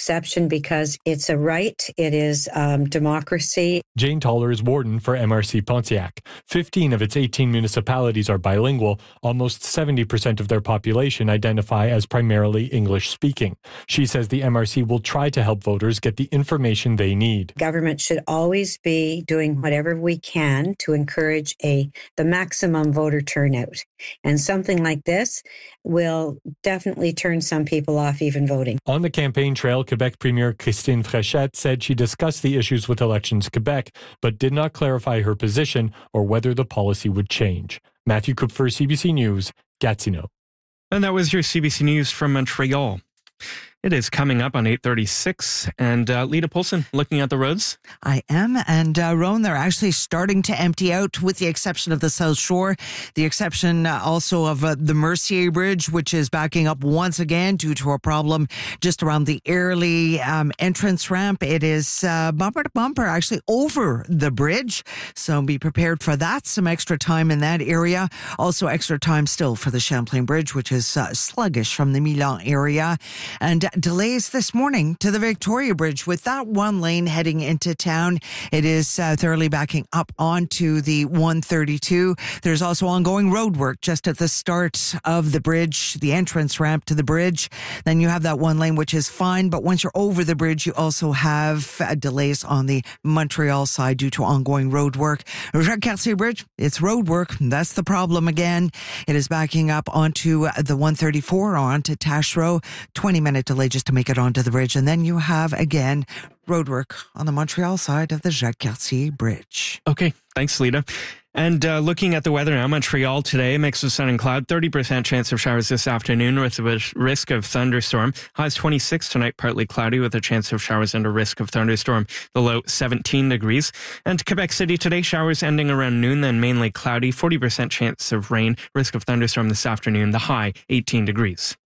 exception because it's a right. It is democracy. Jane Toller is warden for MRC Pontiac. 15 of its 18 municipalities are bilingual. Almost 70% of their population identify as primarily English-speaking. She says the MRC will try to help voters get the information they need. Government should always be doing whatever we can to encourage the maximum voter turnout. And something like this will definitely turn some people off even voting. On the campaign trail, Quebec Premier Christine Fréchette said she discussed the issues with Elections Quebec, but did not clarify her position or whether the policy would change. Matthew Kupfer, CBC News, Gatineau. And that was your CBC News from Montreal. It is coming up on 8:36, and Lita Poulsen, looking at the roads. I am, and Rowan, they're actually starting to empty out with the exception of the South Shore. The exception also of the Mercier Bridge, which is backing up once again due to a problem just around the Airlie entrance ramp. It is bumper to bumper, actually over the bridge, so be prepared for that. Some extra time in that area. Also extra time still for the Champlain Bridge, which is sluggish from the Milan area. And delays this morning to the Victoria Bridge with that one lane heading into town. It is thoroughly backing up onto the 132. There's also ongoing road work just at the start of the bridge, the entrance ramp to the bridge. Then you have that one lane, which is fine. But once you're over the bridge, you also have delays on the Montreal side due to ongoing road work. Jacques-Cartier Bridge, it's road work. That's the problem again. It is backing up onto the 134 onto Taschereau. 20-minute delay just to make it onto the bridge. And then you have, again, roadwork on the Montreal side of the Jacques-Cartier Bridge. Okay, thanks, Lita. And looking at the weather now, Montreal today, mix of sun and cloud, 30% chance of showers this afternoon with a risk of thunderstorm. Highs 26 tonight, partly cloudy with a chance of showers and a risk of thunderstorm. The low 17 degrees. And Quebec City today, showers ending around noon, then mainly cloudy, 40% chance of rain, risk of thunderstorm this afternoon, the high 18 degrees.